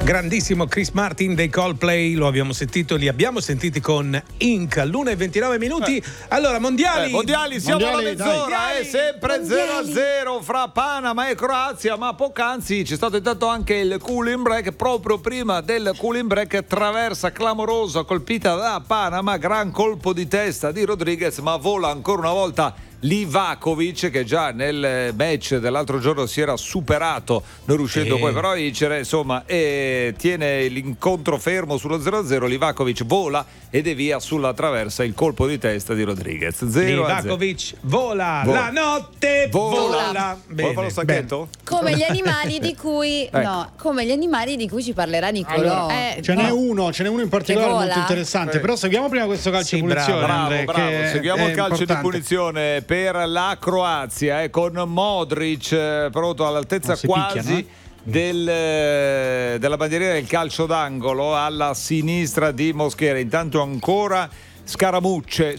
Grandissimo Chris Martin dei Coldplay, li abbiamo sentiti con Inc. all'1:29. Allora, mondiali, siamo alla mezz'ora, è sempre 0-0 fra Panama e Croazia, ma poc'anzi c'è stato intanto anche il cooling break. Proprio prima del cooling break, traversa clamorosa colpita da Panama, gran colpo di testa di Rodriguez, ma vola ancora una volta Livakovic, che già nel match dell'altro giorno si era superato, non riuscendo poi però a vincere, insomma, e tiene l'incontro fermo sullo 0-0. Livakovic vola ed è via sulla traversa il colpo di testa di Rodriguez. Livakovic vola, la notte vola. Vuoi fare lo sacchetto? Come gli animali di cui come gli animali di cui ci parlerà Nicolò. Allora, ce n'è uno in particolare molto interessante, però seguiamo prima questo calcio di punizione. Bravo. Seguiamo il calcio di punizione per la Croazia, con Modric pronto all'altezza quasi della bandiera del calcio d'angolo alla sinistra di Mosquera. Intanto ancora scaramucce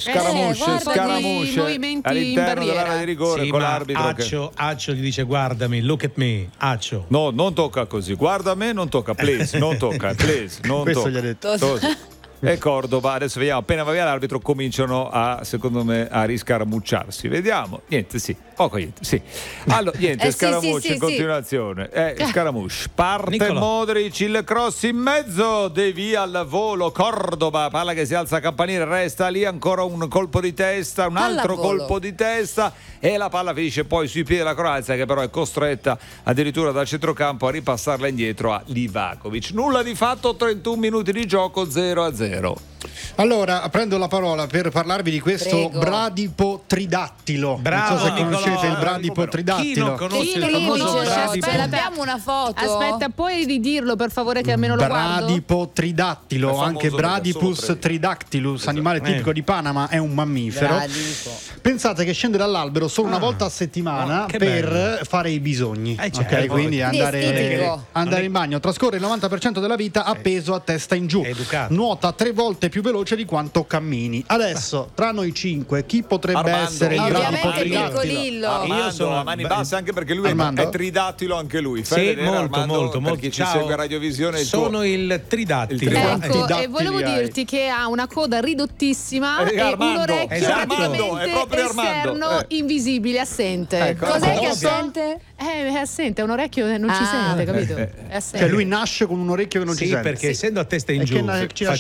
all'interno dell'area di rigore, con l'arbitro Accio gli dice: guardami, look at me, Accio. No, non tocca così, guarda me, non tocca, please, non tocca, please, non questo tocca. Gli ha detto. E Cordoba, adesso vediamo, appena va via l'arbitro cominciano secondo me a riscaramucciarsi. Vediamo, niente. Allora, niente, scaramuccia in continuazione. Scaramouche. Parte Nicolò. Modric, il cross in mezzo, devia al volo Cordoba, palla che si alza a campanile, resta lì, ancora un colpo di testa, un altro colpo di testa e la palla finisce poi sui piedi della Croazia, che però è costretta addirittura dal centrocampo a ripassarla indietro a Livakovic. Nulla di fatto, 31 minuti di gioco, 0-0. Allora prendo la parola per parlarvi di questo bradipo tridattilo. Bravo, non so se conoscete il bradipo tridattilo. Chi non conosce il famoso bradipo? Abbiamo una foto. Aspetta, puoi ridirlo per favore, che almeno lo guardo. Bradipo tridattilo, anche Bradipus tridactylus, animale tipico di Panama, è un mammifero. Pensate che scende dall'albero solo una volta a settimana per fare i bisogni, ok? Quindi andare in bagno. Trascorre il 90% della vita appeso a testa in giù. Nuota 3 volte più veloce di quanto cammini. Adesso, tra noi 5, chi potrebbe essere il bradipo tridattilo? Armando, io sono a mani basse, anche perché lui è tridattilo anche lui. Sì, molto. Per chi ci segue a Radiovisione, sono il tridattilo. Ecco, e volevo dirti che ha una coda ridottissima e un orecchio è proprio esterno invisibile, assente. Cos'è che è assente? È assente, è un orecchio che non ci sente, capito? È assente. Cioè lui nasce con un orecchio che non ci sente. Perché essendo a testa in giù